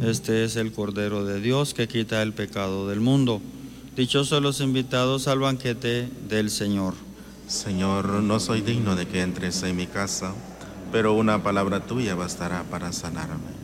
Este es el Cordero de Dios que quita el pecado del mundo. Dichosos los invitados al banquete del Señor. Señor, no soy digno de que entres en mi casa, pero una palabra tuya bastará para sanarme.